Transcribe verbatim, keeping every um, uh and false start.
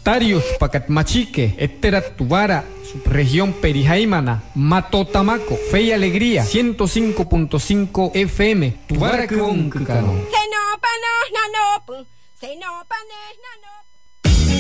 Tarius Pacatmachique, Etera Tubara, subregión Perijaimana, Matotamaco, Fe y Alegría, ciento cinco punto cinco F M, Tubara Kunkano. Se no panes nanopu, se no panes nanopu.